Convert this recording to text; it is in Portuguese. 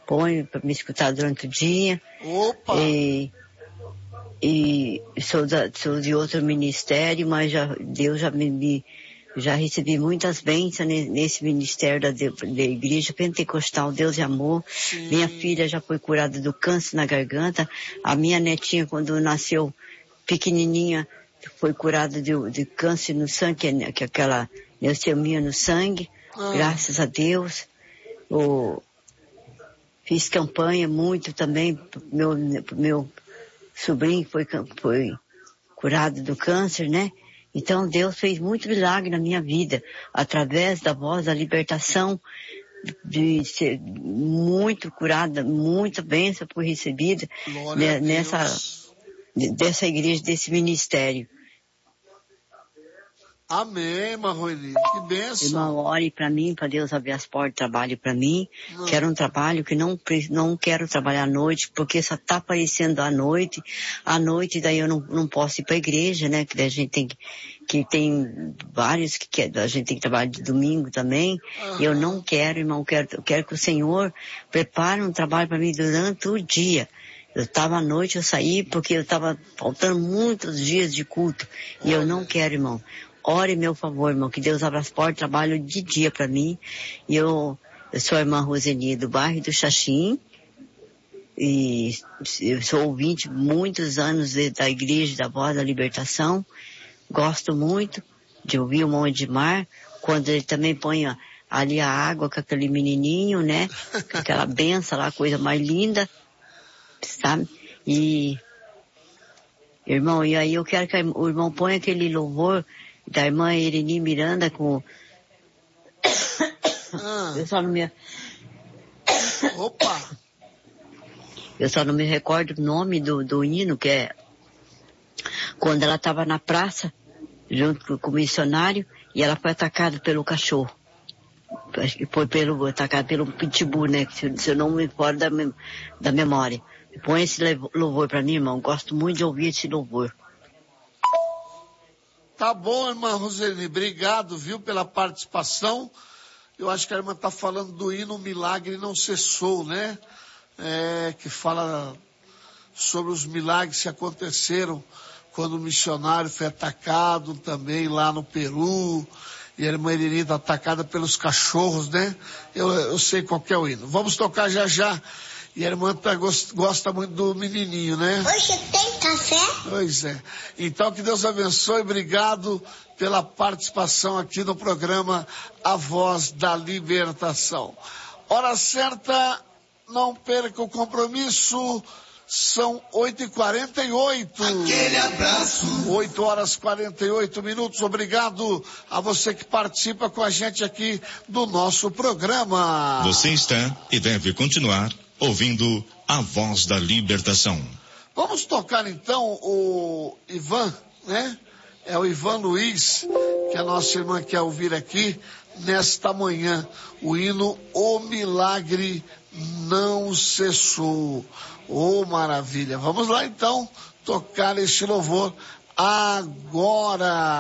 põe para me escutar durante o dia. Opa! E sou de outro ministério, mas Deus já recebi muitas bênçãos nesse ministério da Igreja Pentecostal Deus e Amor. Sim. Minha filha já foi curada do câncer na garganta. A minha netinha, quando nasceu pequenininha, foi curada de câncer no sangue, que é aquela leucemia no sangue. Graças a Deus. Fiz campanha muito também pro meu sobrinho que foi curado do câncer, né? Então Deus fez muito milagre na minha vida, através da voz da libertação, de ser muito curada, muita bênção foi recebida dessa igreja, desse ministério. Amém, irmã Roeli, que bênção. Irmão, ore para mim, para Deus abrir as portas de trabalho para mim. Quero um trabalho que não quero trabalhar à noite, porque só tá aparecendo à noite. À noite daí eu não posso ir para a igreja, né? Que a gente tem vários a gente tem que trabalhar de domingo também. E eu não quero, irmão, eu quero que o Senhor prepare um trabalho para mim durante o dia. Eu estava à noite, eu saí porque eu estava faltando muitos dias de culto. E eu não quero, irmão. Ore, meu favor, irmão, que Deus abra as portas, trabalho de dia para mim. E eu sou a irmã Roseni do bairro do Xaxim. E eu sou ouvinte muitos anos da Igreja da Voz da Libertação. Gosto muito de ouvir o Monte de Mar, quando ele também põe ali a água com aquele menininho, né? Com aquela benção lá, coisa mais linda, sabe? E, irmão, e aí eu quero que o irmão ponha aquele louvor da irmã Ireni Miranda com... Eu só não me... Opa! Eu só não me recordo o nome do hino, que é quando ela estava na praça, junto com o missionário, e ela foi atacada pelo cachorro. Acho que foi atacada pelo pitbull, né? Se eu não me recordo da memória. Põe esse louvor para mim, irmão. Gosto muito de ouvir esse louvor. Tá bom, irmã Roseli, obrigado, viu, pela participação. Eu acho que a irmã está falando do hino Milagre Não Cessou, né? Que fala sobre os milagres que aconteceram quando o missionário foi atacado também lá no Peru. E a irmã Irene está atacada pelos cachorros, né? Eu sei qual que é o hino. Vamos tocar já já. E a irmã gosta muito do menininho, né? Hoje tem café? Pois é. Então, que Deus abençoe. Obrigado pela participação aqui no programa A Voz da Libertação. Hora certa, não perca o compromisso. São 8h48. Aquele abraço. 8h48. Obrigado a você que participa com a gente aqui do nosso programa. Você está e deve continuar ouvindo a Voz da Libertação. Vamos tocar então o Ivan, né? É o Ivan Luiz, que a nossa irmã quer ouvir aqui nesta manhã. O hino O Milagre Não Cessou. Oh, maravilha. Vamos lá então tocar este louvor agora.